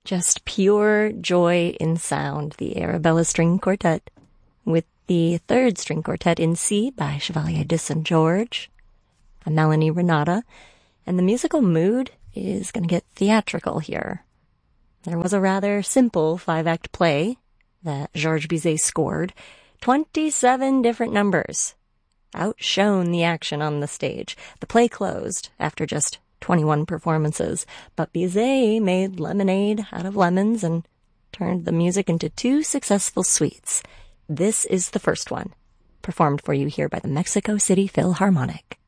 Just pure joy in sound, the Arabella String Quartet, with the third string quartet in C by Chevalier de St. George, a Melanie Renata, and the musical mood is going to get theatrical here. There was a rather simple 5-act play that Georges Bizet scored, 27 different numbers, outshone the action on the stage. The play closed after just 21 performances, but Bizet made lemonade out of lemons and turned the music into 2 successful suites. This is the first one, performed for you here by the Mexico City Philharmonic.